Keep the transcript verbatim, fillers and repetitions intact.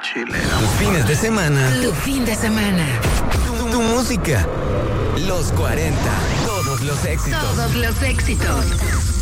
mochilero. Tus fines de semana. Tu fin de semana. Tu, tu música. Los cuarenta. Todos los éxitos. Todos los éxitos.